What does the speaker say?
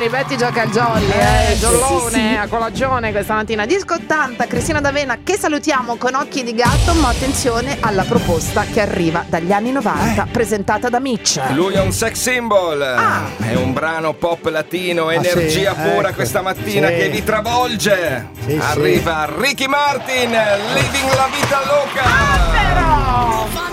Betty gioca al jolly, Giallone, a colazione questa mattina. Disco 80, Cristina D'Avena, che salutiamo con occhi di gatto, ma attenzione alla proposta che arriva dagli anni 90, presentata da Mitch. Lui è un sex symbol, è un brano pop latino, energia pura questa mattina che vi travolge. Arriva Ricky Martin, Living la vita loca. Però!